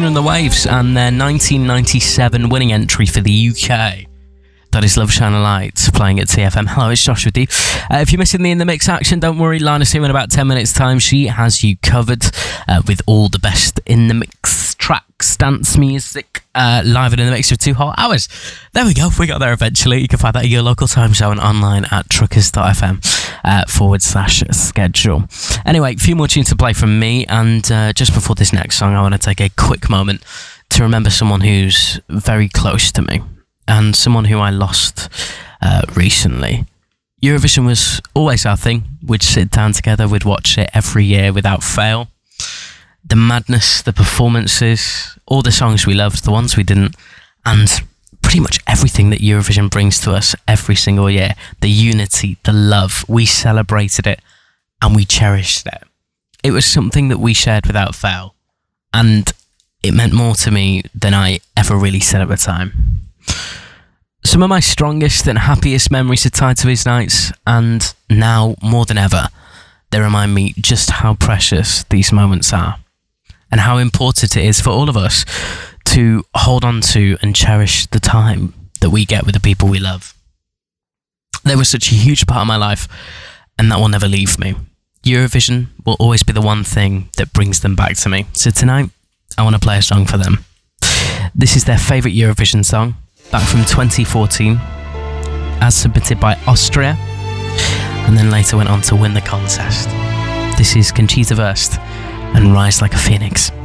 and the Waves and their 1997 winning entry for the UK. That is Love Shine a Light, playing at TFM. Hello, it's Josh with you. If you're missing the In The Mix action, don't worry, Lana's here in about 10 minutes time. She has you covered with all the best In The Mix tracks, dance music, live and in the mix for 2 whole hours. There we go, we got there eventually. You can find that at your local time zone online at truckers.fm /schedule. Anyway, a few more tunes to play from me, and just before this next song, I want to take a quick moment to remember someone who's very close to me, and someone who I lost recently. Eurovision was always our thing. We'd sit down together, we'd watch it every year without fail. The madness, the performances, all the songs we loved, the ones we didn't, and pretty much everything that Eurovision brings to us every single year. The unity, the love, we celebrated it and we cherished it. It was something that we shared without fail, and it meant more to me than I ever really said at the time. Some of my strongest and happiest memories are tied to these nights, and now, more than ever, they remind me just how precious these moments are, and how important it is for all of us to hold on to and cherish the time that we get with the people we love. They were such a huge part of my life, and that will never leave me. Eurovision will always be the one thing that brings them back to me. So tonight, I want to play a song for them. This is their favourite Eurovision song, back from 2014, as submitted by Austria, and then later went on to win the contest. This is Conchita Wurst and Rise Like a Phoenix